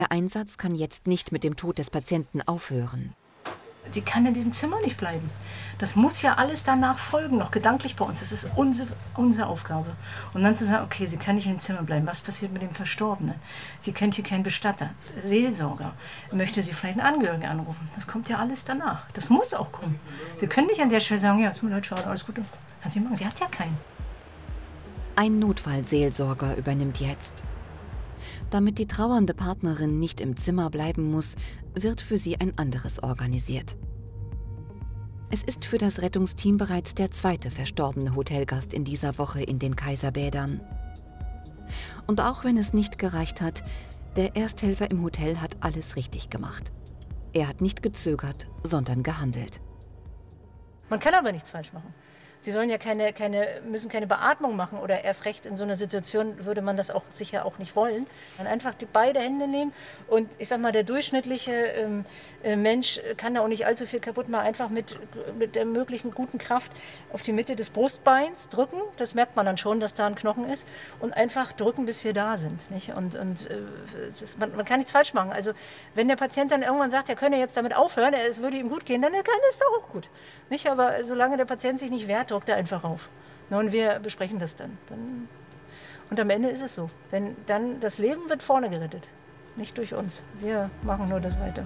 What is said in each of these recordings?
Der Einsatz kann jetzt nicht mit dem Tod des Patienten aufhören. Sie kann in diesem Zimmer nicht bleiben. Das muss ja alles danach folgen, noch gedanklich bei uns. Das ist unsere Aufgabe. Und dann zu sagen, okay, sie kann nicht in dem Zimmer bleiben. Was passiert mit dem Verstorbenen? Sie kennt hier keinen Bestatter, Seelsorger. Möchte sie vielleicht einen Angehörigen anrufen? Das kommt ja alles danach. Das muss auch kommen. Wir können nicht an der Stelle sagen, ja, tut mir leid, schade, alles Gute. Kann sie machen. Sie hat ja keinen. Ein Notfallseelsorger übernimmt jetzt. Damit die trauernde Partnerin nicht im Zimmer bleiben muss, wird für sie ein anderes organisiert. Es ist für das Rettungsteam bereits der zweite verstorbene Hotelgast in dieser Woche in den Kaiserbädern. Und auch wenn es nicht gereicht hat, der Ersthelfer im Hotel hat alles richtig gemacht. Er hat nicht gezögert, sondern gehandelt. Man kann aber nichts falsch machen. Sie sollen ja müssen keine Beatmung machen oder erst recht in so einer Situation würde man das auch sicher auch nicht wollen. Dann einfach beide Hände nehmen und ich sag mal, der durchschnittliche Mensch kann da auch nicht allzu viel kaputt machen. Einfach mit der möglichen guten Kraft auf die Mitte des Brustbeins drücken. Das merkt man dann schon, dass da ein Knochen ist. Und einfach drücken, bis wir da sind. Nicht? Man kann nichts falsch machen. Also wenn der Patient dann irgendwann sagt, er könne jetzt damit aufhören, es würde ihm gut gehen, dann kann es doch auch gut. Nicht? Aber solange der Patient sich nicht wehrt, drückt er einfach auf. Und wir besprechen das dann. Und am Ende ist es so. Dann das Leben wird vorne gerettet. Nicht durch uns. Wir machen nur das weiter.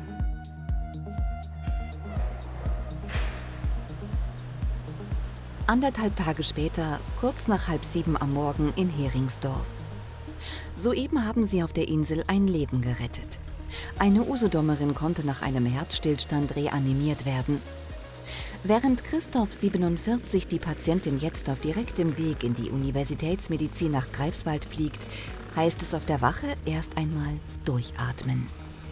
Anderthalb Tage später, kurz nach 6:30 am Morgen in Heringsdorf. Soeben haben sie auf der Insel ein Leben gerettet. Eine Usedomerin konnte nach einem Herzstillstand reanimiert werden. Während Christoph 47 die Patientin jetzt auf direktem Weg in die Universitätsmedizin nach Greifswald fliegt, heißt es auf der Wache erst einmal durchatmen.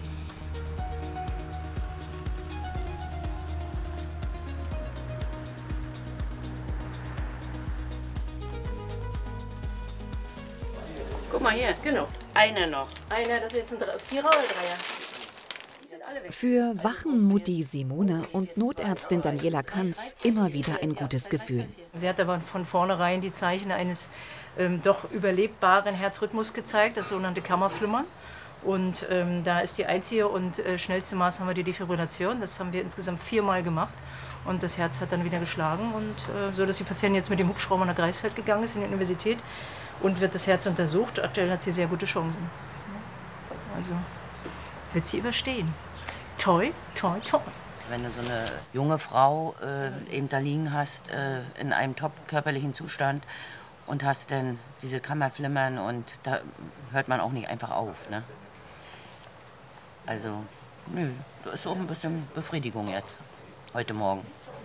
Guck mal hier. Genau. Einer noch. Einer, das ist jetzt ein Vierer oder Dreier? Für Wachenmutti Simone und Notärztin Daniela Kanz immer wieder ein gutes Gefühl. Sie hat aber von vornherein die Zeichen eines doch überlebbaren Herzrhythmus gezeigt, das sogenannte Kammerflimmern. Und da ist die einzige und schnellste Maßnahme die Defibrillation. Das haben wir insgesamt 4-mal gemacht. Und das Herz hat dann wieder geschlagen. Und so, dass die Patientin jetzt mit dem Hubschrauber nach Greifswald gegangen ist in die Universität und wird das Herz untersucht. Aktuell hat sie sehr gute Chancen. Also wird sie überstehen. Toi, toi, toi. Wenn du so eine junge Frau eben da liegen hast, in einem top körperlichen Zustand und hast dann diese Kammerflimmern und da hört man auch nicht einfach auf. Ne? Also, nö, das ist auch ein bisschen Befriedigung jetzt, heute Morgen.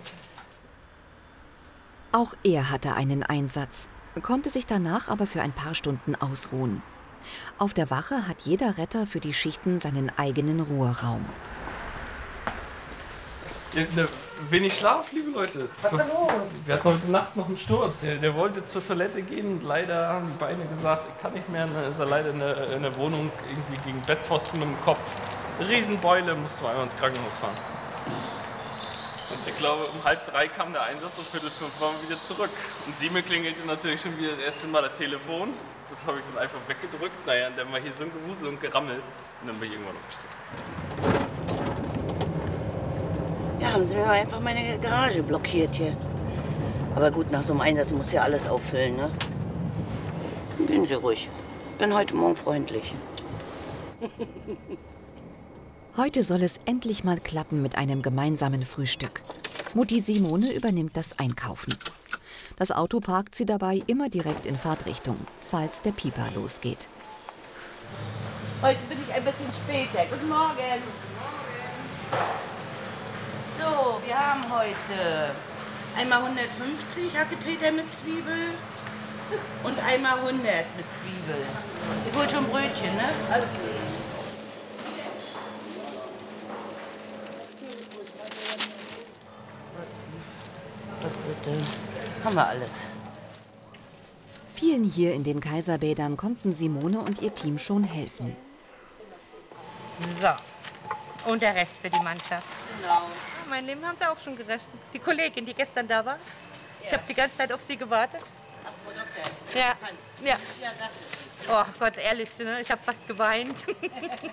Auch er hatte einen Einsatz, konnte sich danach aber für ein paar Stunden ausruhen. Auf der Wache hat jeder Retter für die Schichten seinen eigenen Ruheraum. Wenig Schlaf, liebe Leute. Was ist da los? Wir hatten heute Nacht noch einen Sturz. Der wollte zur Toilette gehen. Leider haben die Beine gesagt, ich kann nicht mehr. Dann ist er leider in der Wohnung irgendwie gegen Bettpfosten mit dem Kopf. Riesenbeule, mussten wir einmal ins Krankenhaus fahren. Und ich glaube, um 2:30 kam der Einsatz, um 4:45 waren wir wieder zurück. Und 7 klingelte natürlich schon wieder das erste Mal das Telefon. Das habe ich dann einfach weggedrückt. Naja, und dann war hier so ein Gewusel und Gerammel. Und dann bin ich irgendwann aufgestanden. Ja, haben sie mir einfach meine Garage blockiert hier. Aber gut, nach so einem Einsatz muss ja alles auffüllen, ne? Bin Sie ruhig. Bin heute Morgen freundlich. Heute soll es endlich mal klappen mit einem gemeinsamen Frühstück. Mutti Simone übernimmt das Einkaufen. Das Auto parkt sie dabei immer direkt in Fahrtrichtung, falls der Pieper losgeht. Heute bin ich ein bisschen später. Guten Morgen. So, wir haben heute einmal 150 Hacke Peter mit Zwiebel und einmal 100 mit Zwiebel. Ich hol schon Brötchen, ne? Alles gut. Bitte. Haben wir alles. Vielen hier in den Kaiserbädern konnten Simone und ihr Team schon helfen. So, und der Rest für die Mannschaft. Genau. Mein Leben haben sie auch schon gerettet. Die Kollegin, die gestern da war, ich habe die ganze Zeit auf sie gewartet. Ach, Frau Doktor. Ja, Kannst. ja. Ja, sag es. Oh Gott, ehrlich, ne? Ich habe fast geweint.